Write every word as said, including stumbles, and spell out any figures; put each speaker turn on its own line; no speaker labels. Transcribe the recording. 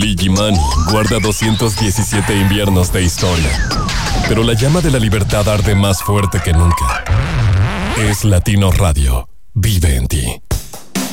Ligimani guarda doscientos diecisiete inviernos de historia, pero la llama de la libertad arde más fuerte que nunca. Es Latino Radio. Vive en ti.